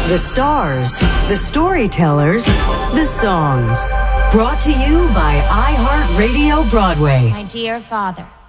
The stars, the storytellers, the songs. Brought to you by iHeartRadio Broadway. My dear father.